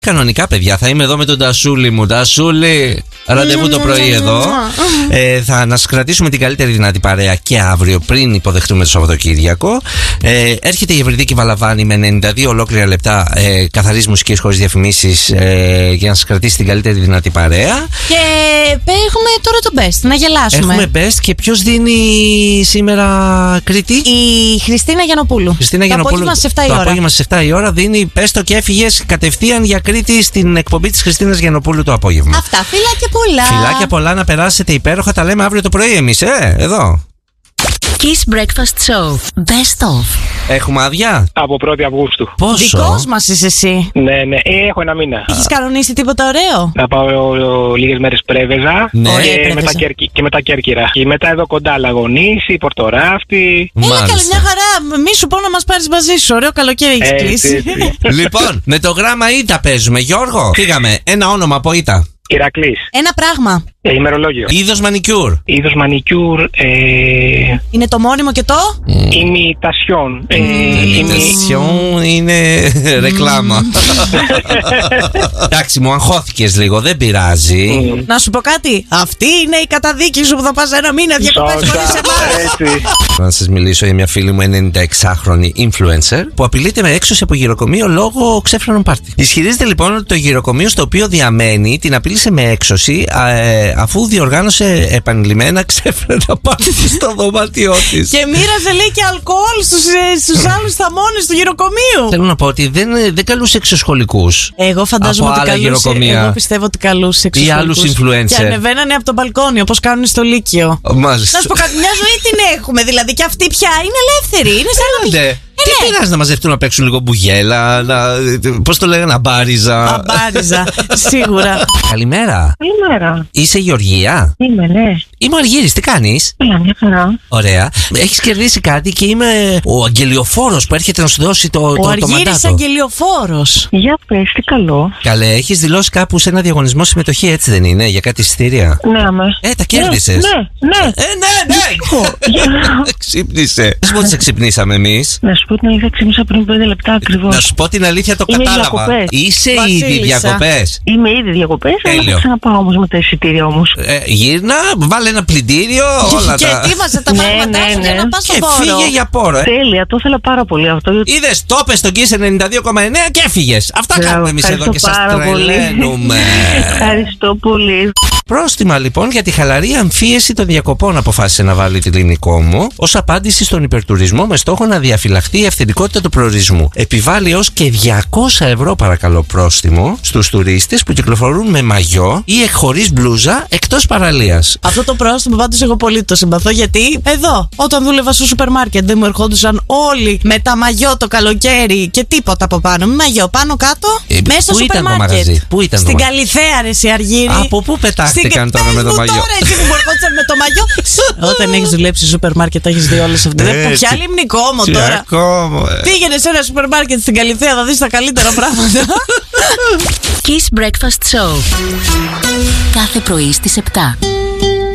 Κανονικά, παιδιά, θα είμαι εδώ με τον Τασούλη μου. Τασούλη, ραντεβού το πρωί εδώ. Θα να σας κρατήσουμε την καλύτερη δυνατή παρέα και αύριο πριν υποδεχτούμε το Σαββατοκύριακο. Έρχεται η Ευρυδίκη Βαλαβάνη με 92 ολόκληρα λεπτά καθαρής μουσικής χωρίς διαφημίσεις για να σας κρατήσει την καλύτερη δυνατή παρέα. Και έχουμε τώρα το best, να γελάσουμε. Έχουμε best και ποιος δίνει σήμερα Κρήτη? Η Χριστίνα Γιαννοπούλου. Χριστίνα Γιαννοπούλου. Το απόγευμα στις 7 η ώρα. Το απόγευμα στις 7 η ώρα δίνει πες το και έφυγες κατευθείαν για Κρήτη στην εκπομπή της Χριστίνας Γιαννοπούλου το απόγευμα. Αυτά, φιλάκια πολλά. Φιλάκια πολλά, να περάσετε υπέροχα. Τα λέμε αύριο το πρωί εμείς, εδώ. Kiss Breakfast Show. Best of. Έχουμε άδεια? Από 1η Αυγούστου. Πόσο? Δικός μας είσαι εσύ. Ναι, έχω ένα μήνα. Έχεις κανονίσει τίποτα ωραίο? Θα πάω λίγες μέρες Πρέβεζα. Ναι. Και μετά Κέρκυρα. Και μετά εδώ κοντά Λαγονήσι, Πορτοράφτη. Έλα καλή, μια χαρά. Μη σου πω να μας πάρεις μαζί σου. Ωραίο καλοκαίρι έχεις κλείσει. Λοιπόν, με το γράμμα Ήτα παίζουμε. Γιώργο, φύγαμε. Ένα όνομα από Ήτα. Ηρακλής. Ένα πράγμα. Ημερολόγιο. Είδος μανικιούρ. Είδος μανικιούρ. Είναι το μόνιμο και το? Ημιτασιόν. Ημιτασιόν είναι ρεκλάμα. Εντάξει, μου αγχώθηκες λίγο, δεν πειράζει. Να σου πω κάτι. Αυτή είναι η καταδίκη σου που θα πας ένα μήνα διακοπές χωρίς εμάς. Να σας μιλήσω για μια φίλη μου 96χρονη influencer που απειλείται με έξωση από γυροκομείο λόγω ξέφρενων πάρτι. Ισχυρίζεται λοιπόν ότι το γυροκομείο στο οποίο διαμένει την απείλησε με έξωση αφού διοργάνωσε επανειλημμένα ξέφρενα πάρτι στο δωμάτιό της. Και μοίραζε λέει και αλκοόλ στους άλλους θαμώνες του γυροκομείου. Θέλω να πω ότι δεν καλούσε εξωσχολικούς. Εγώ φαντάζομαι ότι καλούσε. Εγώ πιστεύω ότι καλούσε εξωσχολικούς. Ή άλλους influencer. Και ανεβαίνανε από το μπαλκόνι όπως κάνουν στο Λύκειο. Μάλιστα. Να σου πω κάτι, μια ζωή την έχουμε. Δηλαδή και αυτή πια είναι ελεύθερη. Είναι σαν να τι πειράζει να μαζευτούν να παίξουν λίγο μπουγέλα, πώς το λέγανε, αμπάριζα. Αμπάριζα, σίγουρα. Καλημέρα. Καλημέρα. Είσαι η Γεωργία? Είμαι, ναι. Είμαι ο Αργύρης, τι κάνεις? Μια χαρά. Ωραία. Έχεις κερδίσει κάτι και είμαι ο αγγελιοφόρος που έρχεται να σου δώσει το μαντάτο. Ο Αργύρης αγγελιοφόρος. Για πες, τι καλό. Καλέ, έχεις δηλώσει κάπου σε ένα διαγωνισμό συμμετοχή, έτσι δεν είναι, για κάτι εισιτήρια? Ναι, αμέ. Τα κέρδισες. Ναι. Ξύπνησε. Πες μου ότι σε ξυπνήσαμε εμείς. Να σου πω την αλήθεια, ξύπνησα πριν 5 λεπτά ακριβώς. Να σου πω την αλήθεια, το Είμαι κατάλαβα. διακοπές. Είσαι ήδη διακοπές? Είμαι ήδη διακοπές, αλλά θα ξαναπάω όμως με τα εισιτήρια όμως. Γύρνα, βάλε ένα πλυντήριο, όλα και τα. ετοίμασε τα πράγματά σου για να πας στο Και πόρο. φύγε για πόρο, Τέλεια, το ήθελα πάρα πολύ αυτό. Είδες, το πες στον Kiss 92,9 και έφυγες. Αυτά κάνουμε εμείς εδώ και σας τρελαίνουμε. Ευχαριστώ πολύ. Πρόστιμα λοιπόν για τη χαλαρή αμφίεση των διακοπών αποφάσισε να βάλει τη Ελληνικό μου ως απάντηση στον υπερτουρισμό με στόχο να διαφυλαχθεί η ευθυνικότητα του προορισμού. Επιβάλλει ως και 200 ευρώ παρακαλώ πρόστιμο στους τουρίστες που κυκλοφορούν με μαγιό ή χωρίς μπλούζα εκτός παραλίας. Αυτό το πρόστιμο πάντως εγώ πολύ το συμπαθώ, γιατί εδώ όταν δούλευα στο σούπερ μάρκετ δεν μου ερχόντουσαν όλοι με τα μαγιό το καλοκαίρι και τίποτα από πάνω. Με μαγιό πάνω κάτω μέσα στο σούπερ μάρκετ. Πού ήταν στην Καλιθέα, ρε εσύ Αργύρη. Από πού πετάχτηκαν τώρα με το μαγιό? Τώρα εσύ που μου ερχόντουσαν με το μαγιό. Όταν έχεις δουλέψει στο σούπερ μάρκετ, έχεις δει όλες αυτές. Ποια λιμνικό μου τώρα. Πήγαινε σε ένα σούπερ μάρκετ στην Καλιθέα, θα δεις τα καλύτερα πράγματα. Kiss Breakfast Show. Κάθε πρωί στις 7.